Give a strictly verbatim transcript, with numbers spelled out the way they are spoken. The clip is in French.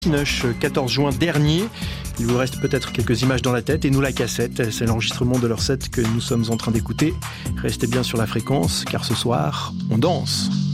Cinoche, quatorze juin dernier. Il vous reste peut-être quelques images dans la tête et nous la cassette. C'est l'enregistrement de leur set que nous sommes en train d'écouter. Restez bien sur la fréquence car ce soir, on danse.